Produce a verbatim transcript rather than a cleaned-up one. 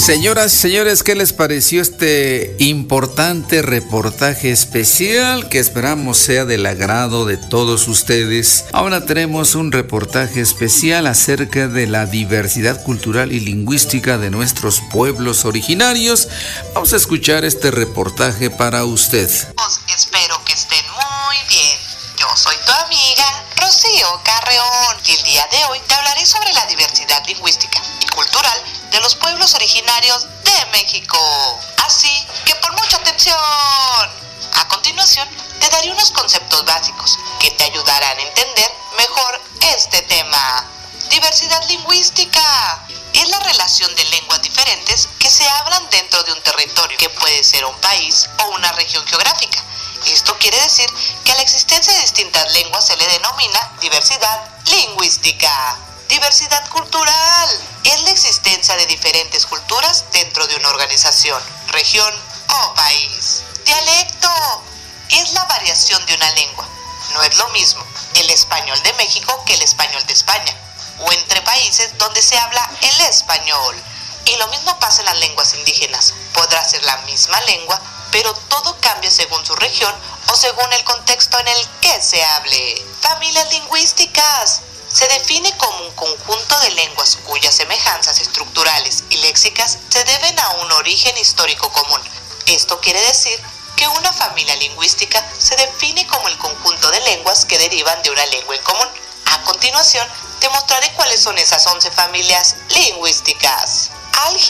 Señoras y señores, ¿qué les pareció este importante reportaje especial que esperamos sea del agrado de todos ustedes? Ahora tenemos un reportaje especial acerca de la diversidad cultural y lingüística de nuestros pueblos originarios. Vamos a escuchar este reportaje para usted. Espero que estén muy bien. Yo soy tu amiga Rocío Carreón y el día de hoy te hablaré sobre la diversidad lingüística y cultural de los pueblos originarios de México. Así que pon mucha atención. A continuación, te daré unos conceptos básicos que te ayudarán a entender mejor este tema. Diversidad lingüística es la relación de lenguas diferentes que se hablan dentro de un territorio, que puede ser un país o una región geográfica. Esto quiere decir que a la existencia de distintas lenguas se le denomina diversidad lingüística. Diversidad cultural es la existencia de diferentes culturas dentro de una organización, región o país. Dialecto es la variación de una lengua. No es lo mismo el español de México que el español de España, o entre países donde se habla el español. Y lo mismo pasa en las lenguas indígenas. Podrá ser la misma lengua, pero todo cambia según su región o según el contexto en el que se hable. Familias lingüísticas se define como un conjunto de lenguas cuyas semejanzas estructurales y léxicas se deben a un origen histórico común. Esto quiere decir que una familia lingüística se define como el conjunto de lenguas que derivan de una lengua en común. A continuación, te mostraré cuáles son esas once familias lingüísticas.